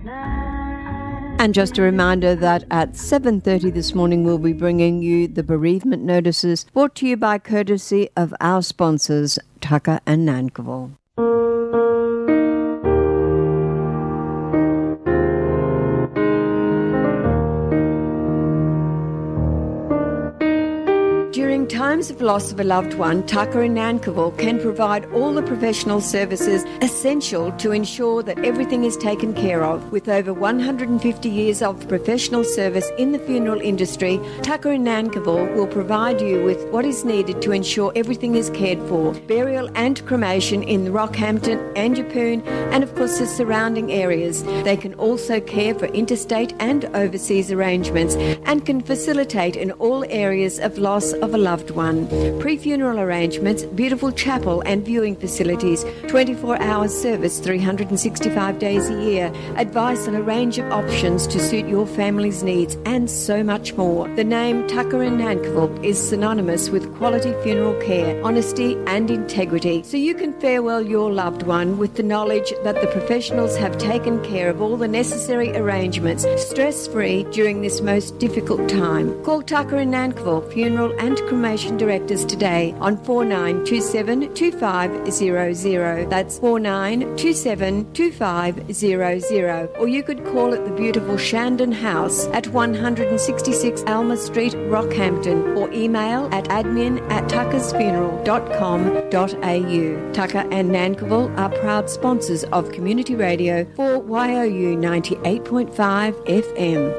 And just a reminder that at 7:30 this morning we'll be bringing you the bereavement notices, brought to you by courtesy of our sponsors, Tucker and Nankerville. During times of loss of a loved one, Tucker and Nankerville can provide all the professional services essential to ensure that everything is taken care of. With over 150 years of professional service in the funeral industry, Tucker and Nankerville will provide you with what is needed to ensure everything is cared for. Burial and cremation in Rockhampton and Yeppoon, and of course the surrounding areas. They can also care for interstate and overseas arrangements and can facilitate in all areas of loss of a loved one. Pre-funeral arrangements, beautiful chapel and viewing facilities, 24-hour service 365 days a year, advice on a range of options to suit your family's needs, and so much more. The name Tucker and Nankerville is synonymous with quality funeral care, honesty and integrity, so you can farewell your loved one with the knowledge that the professionals have taken care of all the necessary arrangements, stress-free during this most difficult time. Call Tucker and Nankerville Funeral and Cremation Directors today on 4927-2500. That's 4927-2500. Or you could call at the beautiful Shandon House at 166 Alma Street, Rockhampton, or email at admin@tuckersfuneral.com.au. Tucker and Nankerville are proud sponsors of Community Radio for YOU 98.5 FM.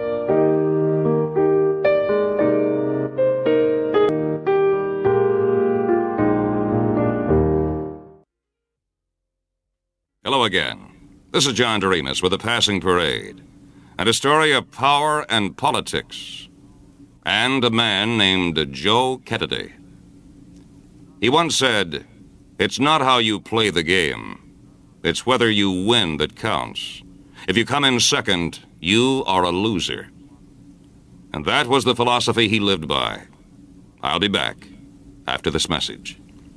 Hello again. This is John Doremus with The Passing Parade, and a story of power and politics, and a man named Joe Kennedy. He once said, "It's not how you play the game, it's whether you win that counts. If you come in second, you are a loser." And that was the philosophy he lived by. I'll be back after this message.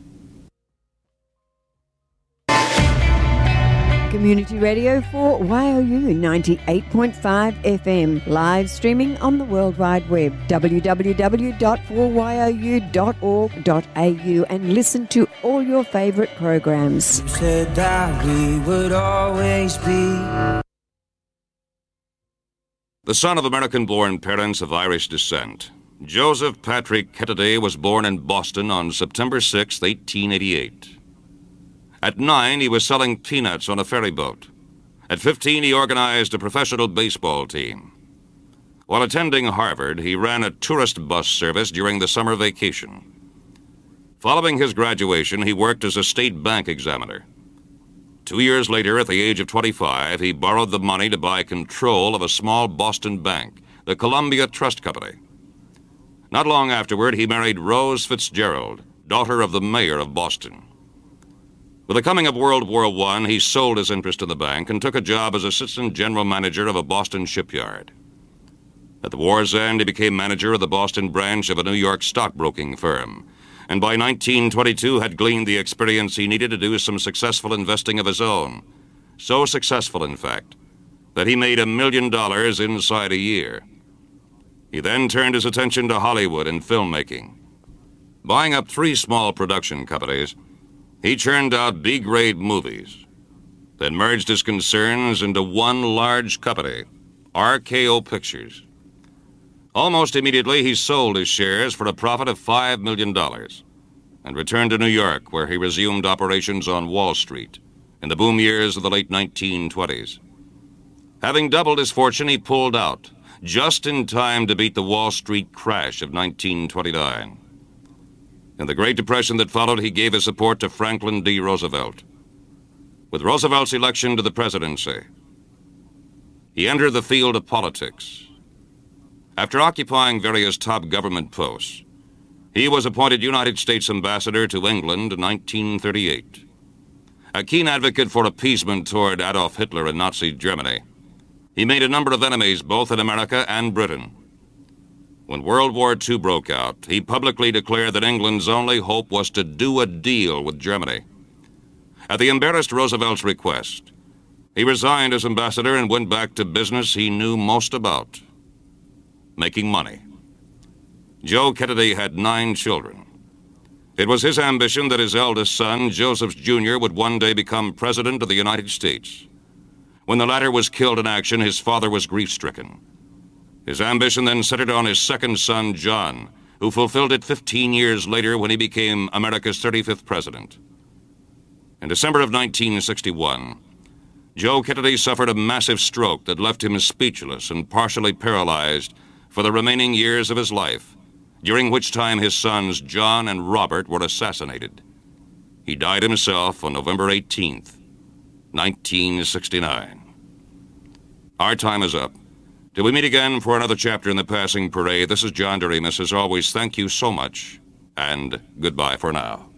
Community Radio for YOU 98.5 FM, live streaming on the World Wide Web, www.4you.org.au, and listen to all your favourite programs. You said that we would always be. The son of American-born parents of Irish descent, Joseph Patrick Kennedy was born in Boston on September 6, 1888. At 9, he was selling peanuts on a ferry boat. At 15, he organized a professional baseball team. While attending Harvard, he ran a tourist bus service during the summer vacation. Following his graduation, he worked as a state bank examiner. 2 years later, at the age of 25, he borrowed the money to buy control of a small Boston bank, the Columbia Trust Company. Not long afterward, he married Rose Fitzgerald, daughter of the mayor of Boston. With the coming of World War I, he sold his interest in the bank and took a job as assistant general manager of a Boston shipyard. At the war's end, he became manager of the Boston branch of a New York stockbroking firm, and by 1922 had gleaned the experience he needed to do some successful investing of his own. So successful, in fact, that he made $1 million inside a year. He then turned his attention to Hollywood and filmmaking. Buying up 3 small production companies, he churned out B-grade movies, then merged his concerns into one large company, RKO Pictures. Almost immediately, he sold his shares for a profit of $5 million and returned to New York, where he resumed operations on Wall Street in the boom years of the late 1920s. Having doubled his fortune, he pulled out, just in time to beat the Wall Street crash of 1929. In the Great Depression that followed, he gave his support to Franklin D. Roosevelt. With Roosevelt's election to the presidency, he entered the field of politics. After occupying various top government posts, he was appointed United States Ambassador to England in 1938. A keen advocate for appeasement toward Adolf Hitler and Nazi Germany, he made a number of enemies both in America and Britain. When World War II broke out, he publicly declared that England's only hope was to do a deal with Germany. At the embarrassed Roosevelt's request, He resigned as ambassador and went back to business he knew most about: making money. Joe Kennedy had 9 children. It was his ambition that his eldest son, Joseph Jr., would one day become President of the United States. When the latter was killed in action, his father was grief-stricken. His ambition then centered on his second son, John, who fulfilled it 15 years later when he became America's 35th president. In December of 1961, Joe Kennedy suffered a massive stroke that left him speechless and partially paralyzed for the remaining years of his life, during which time his sons John and Robert were assassinated. He died himself on November 18th, 1969. Our time is up. Till we meet again for another chapter in the Passing Parade, this is John Doremus. As always, thank you so much, and goodbye for now.